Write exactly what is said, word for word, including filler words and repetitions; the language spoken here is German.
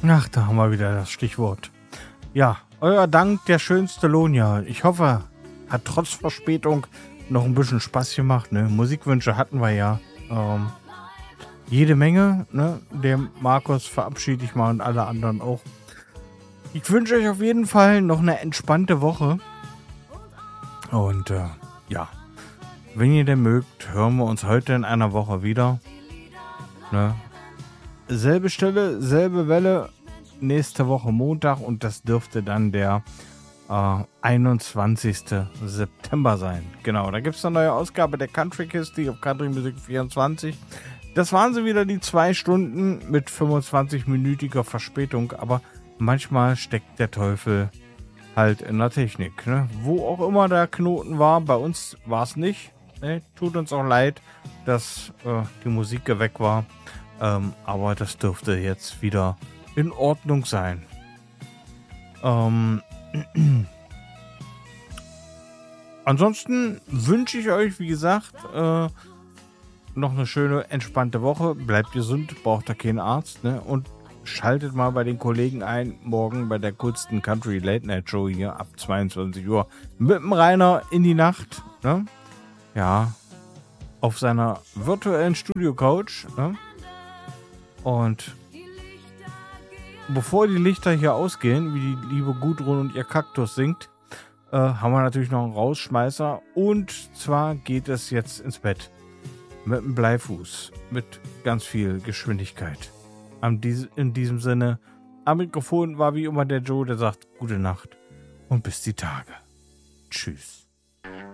Ach, da haben wir wieder das Stichwort. Ja, euer Dank, der schönste Lohn, ja. Ich hoffe, hat trotz Verspätung noch ein bisschen Spaß gemacht. Ne? Musikwünsche hatten wir ja. Ähm, jede Menge. Ne? Dem Markus verabschiede ich mal und alle anderen auch. Ich wünsche euch auf jeden Fall noch eine entspannte Woche. Und äh, ja, wenn ihr denn mögt, hören wir uns heute in einer Woche wieder. Ne? Selbe Stelle, selbe Welle. Nächste Woche Montag und das dürfte dann der äh, einundzwanzigsten September sein. Genau, da gibt es eine neue Ausgabe der Country Kiste auf Country Musik vierundzwanzig. Das waren sie wieder, die zwei Stunden mit fünfundzwanzig-minütiger Verspätung, aber manchmal steckt der Teufel halt in der Technik. Ne? Wo auch immer der Knoten war, bei uns war es nicht. Ne? Tut uns auch leid, dass äh, die Musik weg war, ähm, aber das dürfte jetzt wieder in Ordnung sein. Ähm, ansonsten wünsche ich euch, wie gesagt, äh, noch eine schöne, entspannte Woche. Bleibt gesund, braucht da keinen Arzt. Ne? Und schaltet mal bei den Kollegen ein, morgen bei der coolsten Country Late Night Show hier ab zweiundzwanzig Uhr mit dem Rainer in die Nacht. Ne? Ja, auf seiner virtuellen Studio-Couch. Ne? Und bevor die Lichter hier ausgehen, wie die liebe Gudrun und ihr Kaktus singt, äh, haben wir natürlich noch einen Rausschmeißer. Und zwar geht es jetzt ins Bett mit einem Bleifuß, mit ganz viel Geschwindigkeit. Am dies, in diesem Sinne, am Mikrofon war wie immer der Joe, der sagt gute Nacht und bis die Tage. Tschüss.